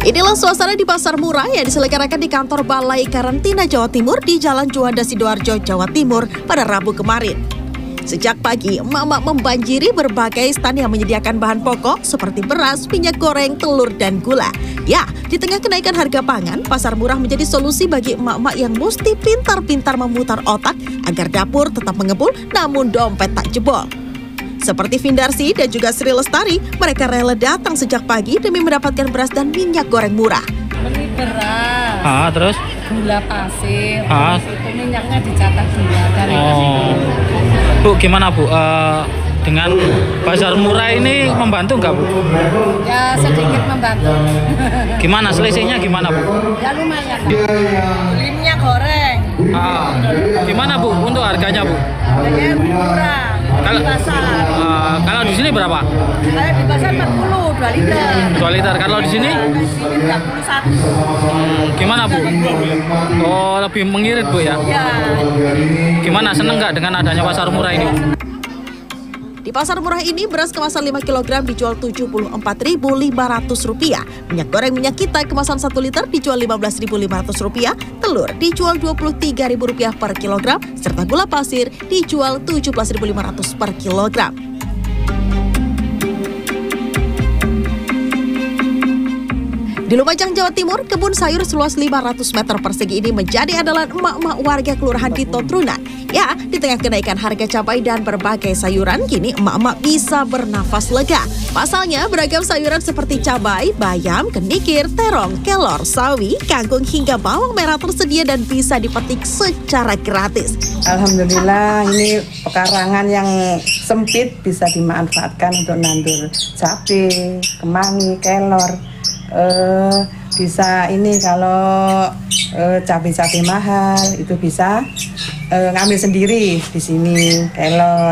Inilah suasana di pasar murah yang diselenggarakan di kantor Balai Karantina Jawa Timur di Jalan Juanda Sidoarjo, Jawa Timur pada Rabu kemarin. Sejak pagi, emak-emak membanjiri berbagai stand yang menyediakan bahan pokok seperti beras, minyak goreng, telur, dan gula. Ya, di tengah kenaikan harga pangan, pasar murah menjadi solusi bagi emak-emak yang mesti pintar-pintar memutar otak agar dapur tetap mengepul namun dompet tak jebol. Seperti Vindarsi dan juga Sri Lestari, mereka rela datang sejak pagi demi mendapatkan beras dan minyak goreng murah. Beli beras, Terus? gula pasir, Terus itu minyaknya dicatat gula dari Bu, gimana Bu? Dengan pasar murah ini membantu nggak Bu? Ya sedikit membantu. Gimana selisihnya gimana Bu? Ya lumayan. Beli minyak goreng. Gimana Bu untuk harganya Bu? Harganya murah. Di pasar. Kalau di sini berapa? Kalau di pasar 40, 2 liter. 2 liter. Kalau di sini? Di sini 31. Gimana Bu? Oh, lebih mengirit Bu ya? Ya. Gimana, seneng nggak dengan adanya pasar murah ini? Di pasar murah ini, beras kemasan 5 kg dijual Rp74.500. Minyak goreng minyak kita kemasan 1 liter dijual Rp15.500. Telur dijual Rp23.000 per kilogram, serta gula pasir dijual Rp17.500 per kilogram. Di Lumajang, Jawa Timur, kebun sayur seluas 500 meter persegi ini menjadi andalan emak-emak warga Kelurahan Dito Trunan. Ya, di tengah kenaikan harga cabai dan berbagai sayuran, kini emak-emak bisa bernafas lega. Pasalnya, beragam sayuran seperti cabai, bayam, kenikir, terong, kelor, sawi, kangkung, hingga bawang merah tersedia dan bisa dipetik secara gratis. Alhamdulillah, ini pekarangan yang sempit bisa dimanfaatkan untuk nandur cabai, kemangi, kelor. Bisa ini kalau cabai-cabai mahal itu bisa ngambil sendiri di sini kelor.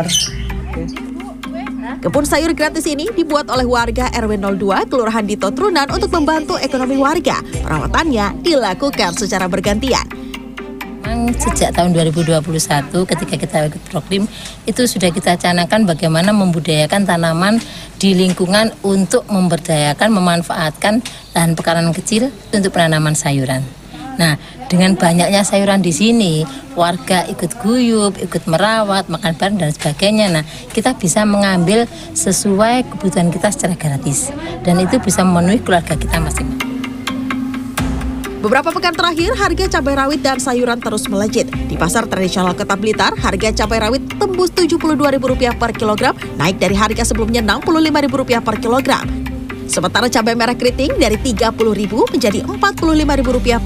Kebun sayur gratis ini dibuat oleh warga RW 02 Kelurahan Dito Trunan untuk membantu ekonomi warga. Perawatannya dilakukan secara bergantian. Sejak tahun 2021 ketika kita ikut program itu sudah kita canangkan bagaimana membudidayakan tanaman di lingkungan untuk memberdayakan, memanfaatkan lahan pekarangan kecil untuk penanaman sayuran. Nah, dengan banyaknya sayuran di sini, warga ikut guyup, ikut merawat, makan bareng dan sebagainya. Nah, kita bisa mengambil sesuai kebutuhan kita secara gratis dan itu bisa memenuhi keluarga kita masing-masing. Beberapa pekan terakhir, harga cabai rawit dan sayuran terus melejit. Di pasar tradisional Kota Blitar, harga cabai rawit tembus Rp72.000 per kilogram, naik dari harga sebelumnya Rp65.000 per kilogram. Sementara cabai merah keriting dari Rp30.000 menjadi Rp45.000